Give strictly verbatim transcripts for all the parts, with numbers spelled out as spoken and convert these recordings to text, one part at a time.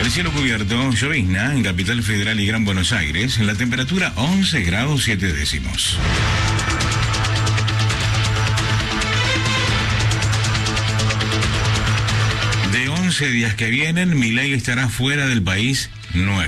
El cielo cubierto, llovizna en Capital Federal y Gran Buenos Aires, la temperatura once grados siete décimos. De once días que vienen, Milei estará fuera del país nueve.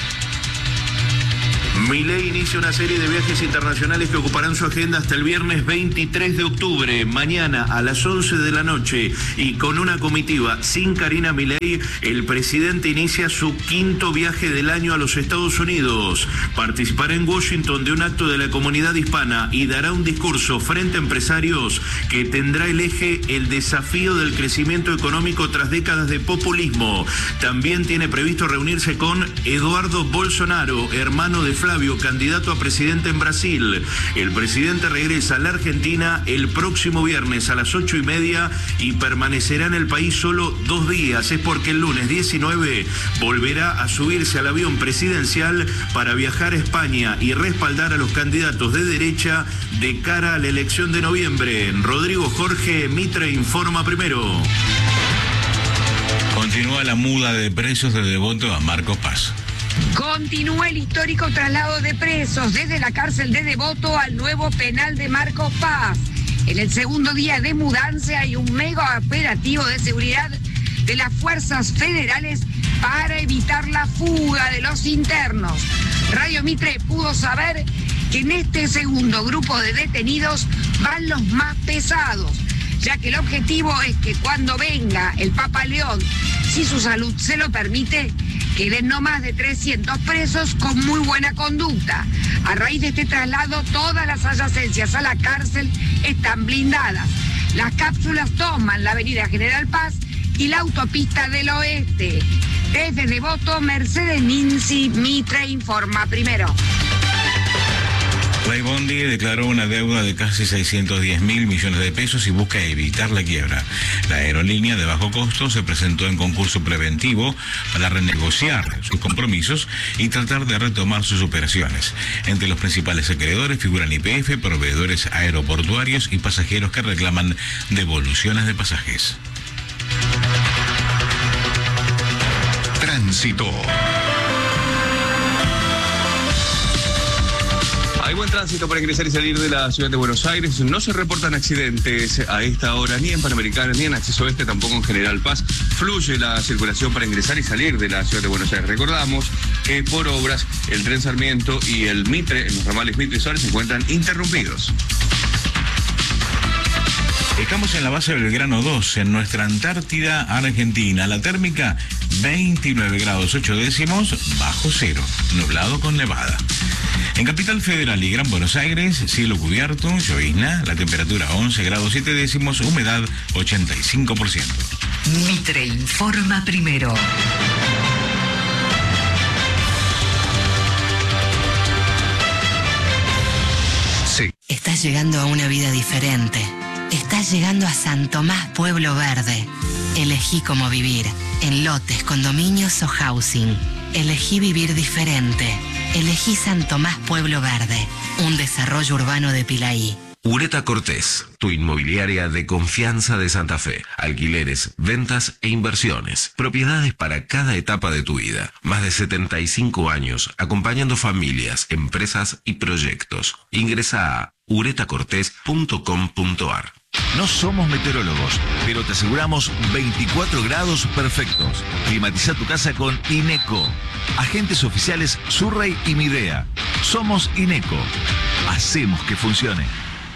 Milei inicia una serie de viajes internacionales que ocuparán su agenda hasta el viernes veintitrés de octubre, mañana a las once de la noche, y con una comitiva sin Karina Milei, el presidente inicia su quinto viaje del año a los Estados Unidos. Participará en Washington de un acto de la comunidad hispana y dará un discurso frente a empresarios que tendrá el eje el desafío del crecimiento económico tras décadas de populismo. También tiene previsto reunirse con Eduardo Bolsonaro, hermano de Flavio, candidato a presidente en Brasil. El presidente regresa a la Argentina el próximo viernes a las ocho y media y permanecerá en el país solo dos días. Es porque el lunes diecinueve volverá a subirse al avión presidencial para viajar a España y respaldar a los candidatos de derecha de cara a la elección de noviembre. Rodrigo Jorge, Mitre informa primero. Continúa la muda de presos de Devoto a Marcos Paz. Continúa el histórico traslado de presos desde la cárcel de Devoto al nuevo penal de Marcos Paz. En el segundo día de mudanza hay un mega operativo de seguridad de las fuerzas federales para evitar la fuga de los internos. Radio Mitre pudo saber que en este segundo grupo de detenidos van los más pesados, ya que el objetivo es que cuando venga el Papa León, si su salud se lo permite, queden no más de trescientos presos con muy buena conducta. A raíz de este traslado, todas las adyacencias a la cárcel están blindadas. Las cápsulas toman la avenida General Paz y la autopista del Oeste. Desde Devoto, Mercedes Ninzi, Mitre informa primero. Raimondi declaró una deuda de casi seiscientos diez mil millones de pesos y busca evitar la quiebra. La aerolínea de bajo costo se presentó en concurso preventivo para renegociar sus compromisos y tratar de retomar sus operaciones. Entre los principales acreedores figuran Y P F, proveedores aeroportuarios y pasajeros que reclaman devoluciones de pasajes. Tránsito. Hay buen tránsito para ingresar y salir de la ciudad de Buenos Aires. No se reportan accidentes a esta hora, ni en Panamericana, ni en Acceso Oeste, tampoco en General Paz. Fluye la circulación para ingresar y salir de la ciudad de Buenos Aires. Recordamos que por obras el tren Sarmiento y el Mitre, en los ramales Mitre y Suárez, se encuentran interrumpidos. Estamos en la base Belgrano dos, en nuestra Antártida Argentina. La térmica veintinueve grados ocho décimos, bajo cero, nublado con nevada. En Capital Federal y Gran Buenos Aires, cielo cubierto, llovizna, la temperatura once grados siete décimos, humedad ochenta y cinco por ciento. Mitre informa primero. Sí. Estás llegando a una vida diferente. Estás llegando a San Tomás Pueblo Verde. Elegí cómo vivir, en lotes, condominios o housing. Elegí vivir diferente. Elegí San Tomás Pueblo Verde, un desarrollo urbano de Pilaí. Ureta Cortés, tu inmobiliaria de confianza de Santa Fe. Alquileres, ventas e inversiones. Propiedades para cada etapa de tu vida. Más de setenta y cinco años acompañando familias, empresas y proyectos. Ingresa a ureta cortés punto com punto ar. No somos meteorólogos, pero te aseguramos veinticuatro grados perfectos. Climatiza tu casa con INECO. Agentes oficiales Surrey y Midea. Somos INECO. Hacemos que funcione.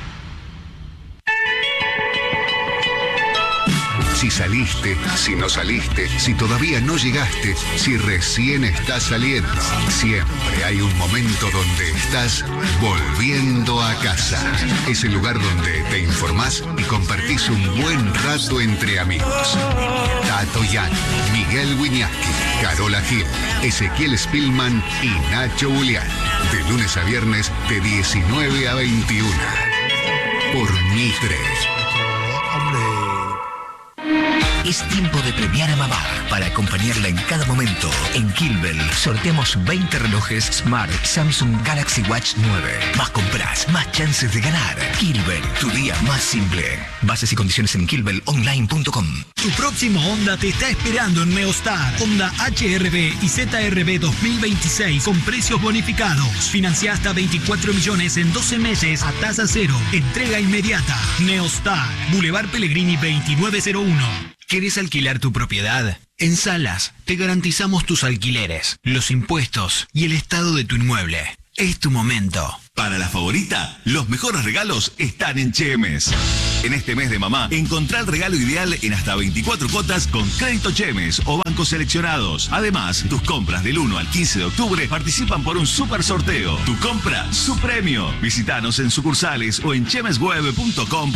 Si saliste, si no saliste, si todavía no llegaste, si recién estás saliendo, siempre hay un momento donde estás volviendo a casa. Es el lugar donde te informás y compartís un buen rato entre amigos. Tato Yan, Miguel Wiñaski, Carola Gil, Ezequiel Spillman y Nacho Julián. De lunes a viernes de diecinueve a veintiuna. Por Mitre. Es tiempo de premiar a mamá para acompañarla en cada momento. En Kilbel sorteamos veinte relojes Smart Samsung Galaxy Watch nueve. Más compras, más chances de ganar. Kilbel, tu día más simple. Bases y condiciones en kilbel online punto com. Tu próximo Honda te está esperando en Neostar. Honda H R V y Z R V dos mil veintiséis con precios bonificados. Financia hasta veinticuatro millones en doce meses a tasa cero. Entrega inmediata. Neostar, Boulevard Pellegrini veintinueve cero uno. ¿Querés alquilar tu propiedad? En Salas te garantizamos tus alquileres, los impuestos y el estado de tu inmueble. Es tu momento. Para la favorita, los mejores regalos están en Chemes. En este mes de mamá, encontrá el regalo ideal en hasta veinticuatro cuotas con Crédito Chemes o bancos seleccionados. Además, tus compras del uno al quince de octubre participan por un super sorteo. Tu compra, su premio. Visítanos en sucursales o en chemes web punto com.